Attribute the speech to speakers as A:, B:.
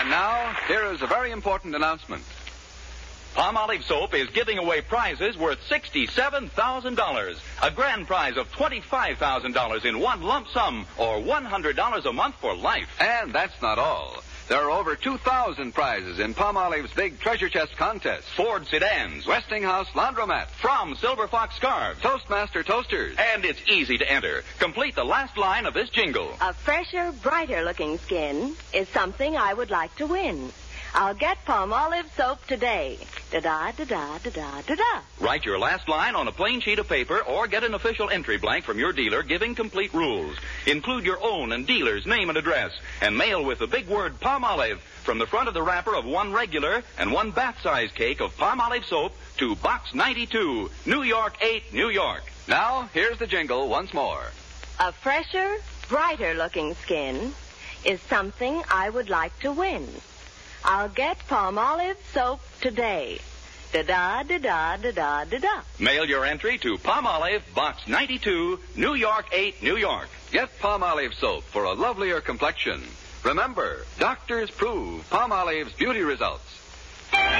A: And now, here is a very important announcement.
B: Palmolive Soap is giving away prizes worth $67,000. A grand prize of $25,000 in one lump sum, or $100 a month for life.
A: And that's not all. There are over 2,000 prizes in Palmolive's big treasure chest contest.
B: Ford sedans,
A: Westinghouse laundromat,
B: from Silver Fox scarves,
A: Toastmaster toasters.
B: And it's easy to enter. Complete the last line of this jingle.
C: A fresher, brighter-looking skin is something I would like to win. I'll get Palmolive Soap today. Da-da, da-da, da-da, da-da.
B: Write your last line on a plain sheet of paper or get an official entry blank from your dealer giving complete rules. Include your own and dealer's name and address and mail with the big word Palmolive from the front of the wrapper of one regular and one bath-size cake of Palmolive Soap to Box 92, New York 8, New York.
A: Now, here's the jingle once more.
C: A fresher, brighter-looking skin is something I would like to win. I'll get Palmolive Soap today. Da-da, da-da, da-da, da-da.
B: Mail your entry to Palmolive, Box 92, New York 8, New York.
A: Get Palmolive Soap for a lovelier complexion. Remember, doctors prove Palmolive's beauty results.